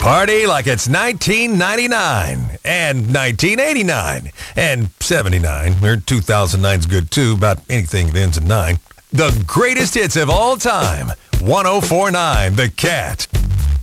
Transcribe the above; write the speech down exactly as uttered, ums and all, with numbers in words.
Party like it's nineteen ninety-nine and nineteen eighty-nine and seventy-nine. Or two thousand nine's good too, about anything that ends in nine. The greatest hits of all time. one oh four point nine The Cat.